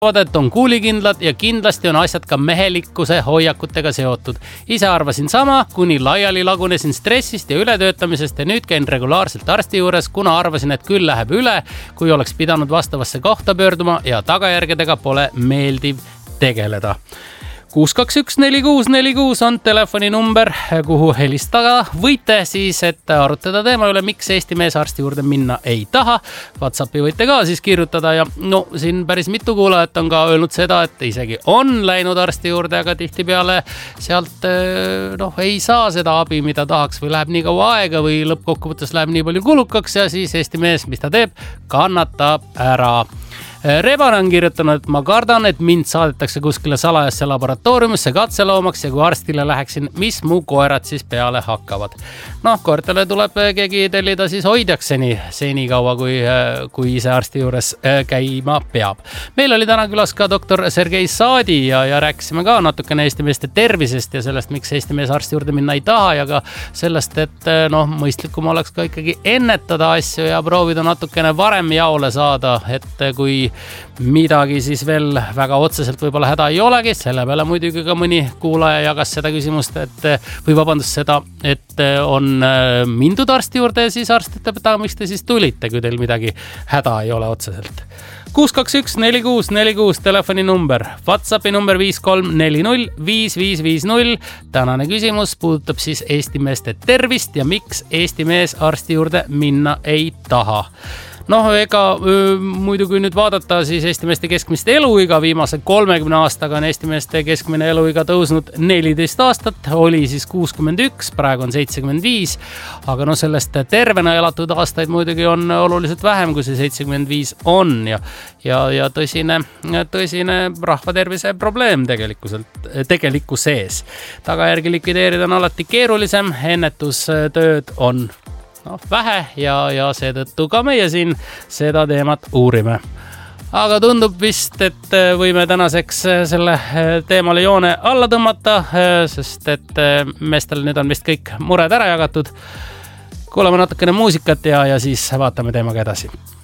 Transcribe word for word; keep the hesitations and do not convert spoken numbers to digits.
et on kuulikindlad ja kindlasti on asjad ka mehelikkuse hoiakutega seotud. Ise arvasin sama, kuni laiali lagunesin stressist ja ületöötamisest ja nüüd käin regulaarselt arsti juures, kuna arvasin, et küll läheb üle, kui oleks pidanud vastavasse kohta pöörduma ja tagajärgedega pole meeldiv tegeleda. kuus kaks üks neli kuus neli kuus on telefoninumber, kuhu helistada võite siis, et arutada teema üle, miks Eesti mees arsti juurde minna ei taha. WhatsAppi võite ka siis kirjutada ja no siin päris mitu kuulajat on ka öelnud seda, et isegi on läinud arsti juurde, aga tihtipeale sealt noh, ei saa seda abi, mida tahaks või läheb nii kaua aega või lõppkokkuvõttes läheb nii palju kulukaks ja siis Eesti mees, mis ta teeb, kannatab ära. Reban on kirjutanud, et ma kardan, et mind saadetakse kuskile salajasse laboratooriumisse katseloomaks ja kui arstile läheksin, mis mu koerad siis peale hakkavad. Noh, koertele tuleb keegi tellida siis hoidjakseni seni kaua, kui, kui ise arsti juures käima peab. Meil oli täna külas ka doktor Sergei Saadi ja, ja rääkisime ka natukene Eesti meeste tervisest ja sellest, miks Eesti mees arsti juurde minna ei taha ja ka sellest, et noh, mõistlikum oleks ka ikkagi ennetada asju ja proovida natukene varem jaole saada, et kui midagi siis veel väga otseselt võib-olla häda ei olegi, selle peale muidugi ka mõni kuulaja jagas seda küsimust, et või vabandust seda, et on mindud arsti juurde ja siis arst ütleb, et miks te siis tulite, kui teil midagi häda ei ole otseselt. kuus kaks üks neli kuus neli kuus telefoni number, WhatsAppi number viis kolm neli null viis viis viis null. Tänane küsimus puudutab siis Eesti meeste tervist ja miks Eesti mees arsti juurde minna ei taha. Noh, ega muidu kui nüüd vaadata siis Eesti meeste keskmist eluiga, viimase kolmekümne aastaga on Eesti meeste keskmine eluiga tõusnud neliteist aastat, oli siis kuuskümmend üks, praegu on seitsekümmend viis, aga no sellest tervena elatud aastaid muidugi on oluliselt vähem, kui see seitsekümmend viis on ja, ja, ja tõsine, tõsine rahvatervise probleem tegelikkuselt, tegeliku sees. Tagajärgi likvideerida on alati keerulisem, ennetustööd on no, vähe ja, ja seetõttu ka meie siin seda teemat uurime. Aga tundub vist, et võime tänaseks selle teemale joone alla tõmmata, sest et meestel nüüd on vist kõik mured ära jagatud. Kuulame natukene muusikat ja, ja siis vaatame teemaga edasi.